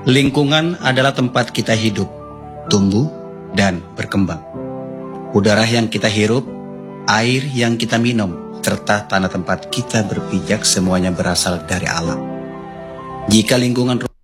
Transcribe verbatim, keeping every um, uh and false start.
Lingkungan adalah tempat kita hidup, tumbuh, dan berkembang. Udara yang kita hirup, air yang kita minum, serta tanah tempat kita berpijak semuanya berasal dari alam. Jika lingkungan